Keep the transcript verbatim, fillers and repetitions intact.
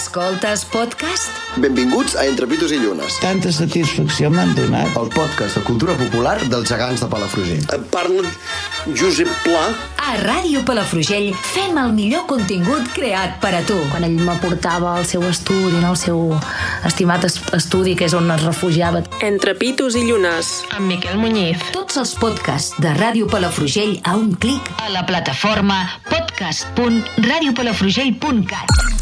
Escoltes podcast? Benvinguts a Entre Pitos i Llunes. Tanta satisfacció m'han donat. El podcast de cultura popular dels gegants de Palafrugell. Parla Josep Pla. A Ràdio Palafrugell fem el millor contingut creat per a tu. Quan ell m'aportava al seu estudi, no? El seu estimat estudi, que és on es refugiava. Entre Pitos i Llunes. Amb Miquel Muñiz. Tots els podcasts de Ràdio Palafrugell a un clic a la plataforma podcast punt radiopalafrugell punt cat.